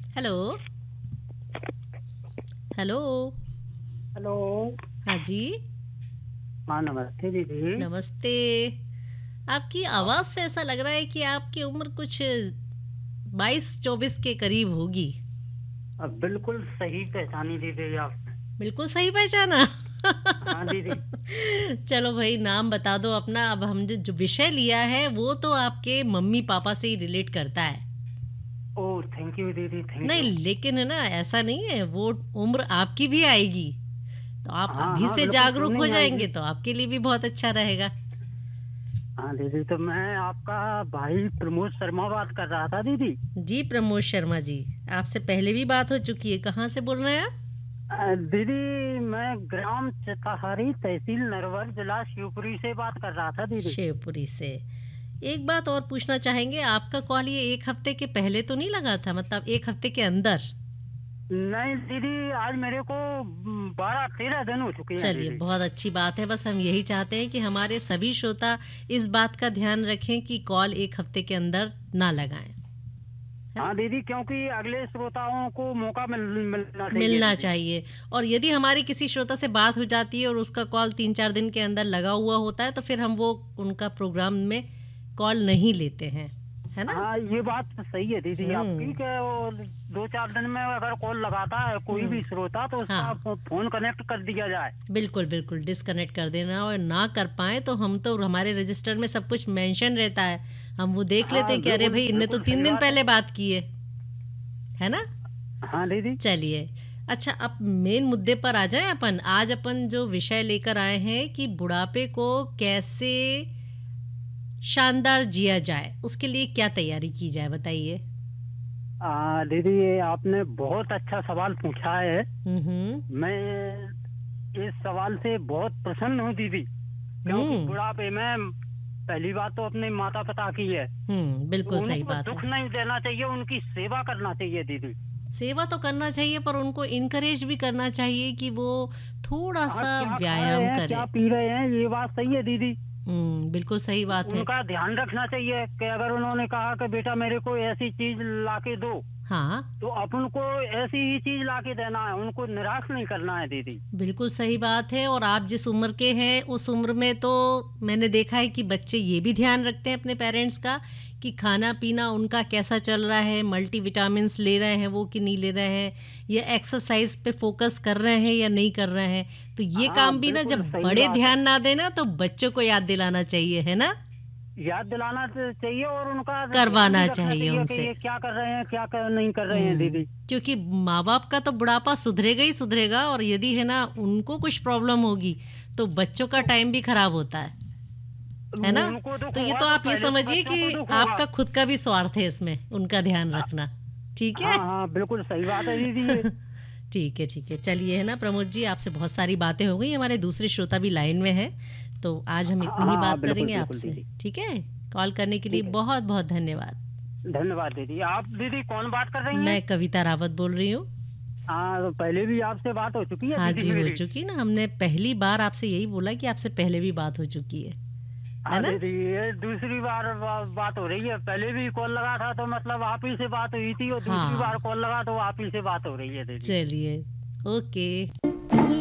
Hello. Hello. Hello. हाँ जी। हाँ, नमस्ते दीदी। नमस्ते। आपकी आप आवाज़ से ऐसा लग रहा है कि आपकी उम्र कुछ 22-24 के करीब होगी। अब बिल्कुल सही पहचानी दीदी आपने। बिल्कुल सही पहचाना। हाँ दीदी। चलो भाई, नाम बता दो अपना। अब हम जो विषय लिया है वो तो आपके मम्मी पापा से ही रिलेट करता है। ओह, थैंक यू दीदी, थैंक नहीं, यू। लेकिन है ना, ऐसा नहीं है, वो उम्र आपकी भी आएगी तो आप हाँ अभी हाँ, से बिल्कुल, क्यों जागरूक हो नहीं जाएंगे आएगी। तो आपके लिए भी बहुत अच्छा रहेगा। हाँ दीदी, तो मैं आपका भाई प्रमोद शर्मा बात कर रहा था दीदी। जी प्रमोद शर्मा जी, आपसे पहले भी बात हो चुकी है। कहाँ से बोल रहे हैं आप? दीदी, मैं ग्राम चिताहारी, तहसील नरवर, जिला शिवपुरी से बात कर रहा था दीदी। शिवपुरी से। एक बात और पूछना चाहेंगे, आपका कॉल ये एक हफ्ते के पहले तो नहीं लगा था, मतलब एक हफ्ते के अंदर? नहीं दीदी, आज मेरे को 12-13 दिन हो चुके हैं चलिए, दीदी। बहुत अच्छी बात है। बस हम यही चाहते हैं कि हमारे सभी श्रोता इस बात का ध्यान रखें कि कॉल एक हफ्ते के अंदर ना लगाएं, है ना? हाँ दीदी, क्योंकि अगले श्रोताओं को मौका मिलना चाहिए मिलना दीदी। चाहिए। और यदि हमारी किसी श्रोता से बात हो जाती है और उसका कॉल 3-4 दिन के अंदर लगा हुआ होता है तो फिर हम वो उनका प्रोग्राम में कॉल नहीं लेते हैं, है ना? हाँ, ये बात तो सही है दीदी आपकी, हम्म। कि वो 2-4 दिन में अगर कॉल लगाता है कोई भी श्रोता तो उसका हाँ, फोन कनेक्ट कर दिया जाए। बिल्कुल बिल्कुल डिस्कनेक्ट कर देना। और ना कर पाए तो हम तो, हमारे रजिस्टर में सब कुछ मेंशन रहता है, हम वो देख लेते हाँ, हैं कि अरे बिल्कुल भाई, इनने तो बिल्कुल तीन सही दिन बात है। पहले बात की है ना? हाँ दीदी। चलिए। अच्छा, अब मेन मुद्दे पर आ जाए अपन। आज अपन जो विषय लेकर आए हैं कि बुढ़ापे को कैसे शानदार जिया जाए, उसके लिए क्या तैयारी की जाए, बताइए। दीदी, ये आपने बहुत अच्छा सवाल पूछा है। हम्म। मैं इस सवाल से बहुत प्रसन्न हूँ दीदी, क्योंकि हम्म। बुढ़ापे में पहली बात तो अपने माता पिता की है। बिल्कुल तो सही उनको बात है। दुख नहीं देना चाहिए, उनकी सेवा करना चाहिए दीदी। सेवा तो करना चाहिए, पर उनको इनकरेज भी करना चाहिए कि वो थोड़ा हाँ, सा क्या खा रहे व्यायाम हैं, करें। क्या पी रहे हैं, ये बात सही है दीदी। बिल्कुल सही बात है। उनका ध्यान रखना चाहिए कि अगर उन्होंने कहा कि बेटा मेरे को ऐसी चीज ला के दो, हाँ, तो अपन को ऐसी ही चीज ला के देना है, उनको निराश नहीं करना है दीदी। बिल्कुल सही बात है। और आप जिस उम्र के हैं उस उम्र में तो मैंने देखा है कि बच्चे ये भी ध्यान रखते हैं अपने पेरेंट्स का कि खाना पीना उनका कैसा चल रहा है, मल्टीविटामिन्स ले रहे हैं वो कि नहीं ले रहे हैं, या एक्सरसाइज पे फोकस कर रहे हैं या नहीं कर रहे हैं। तो ये हाँ, काम भी ना, बिल्कुल जब सही बड़े बात है। ध्यान ना देना तो बच्चों को याद दिलाना चाहिए, है ना? याद दिलाना चाहिए और उनका ध्यान भी करवाना रखना चाहिए चाहिए कि उनसे। ये क्या कर रहे हैं, नहीं कर रहे हैं दीदी। क्योंकि माँ बाप का तो बुढ़ापा सुधरेगा ही सुधरेगा, और यदि है ना उनको कुछ प्रॉब्लम होगी तो बच्चों का तो टाइम भी खराब होता है ना? उनको दुख तो ये होगा तो तो आप ये पहले तो समझिए बच्चों कि को दुख होगा। आपका खुद का भी स्वार्थ है इसमें, उनका ध्यान रखना। ठीक है। हाँ हाँ, बिल्कुल सही बात है दीदी ये। ठीक है, ठीक है। चलिए, है ना प्रमोद जी, आपसे बहुत सारी बातें हो गई, हमारे दूसरे श्रोता भी लाइन में है, तो आज हम हाँ इतनी ही हाँ, बात बिल्कुल करेंगे बिल्कुल आपसे। दीदी। ठीक है। कॉल करने के लिए ठीक है, बहुत बहुत धन्यवाद। धन्यवाद दीदी। आप दीदी कौन बात कर रही हैं? मैं कविता रावत बोल रही हूँ। हाँ, तो पहले भी आपसे बात हो चुकी है हाँ दीदी जी, हो मेरी। चुकी ना। हमने पहली बार आपसे यही बोला कि आपसे पहले भी बात हो चुकी है हाँ ना? दीदी, ये दूसरी बार बात हो रही है। पहले भी कॉल लगा था तो मतलब आप ही से बात हुई थी, और दूसरी बार हाँ, कॉल लगा तो आप ही से बात हो रही है दीदी। चलिए। ओके।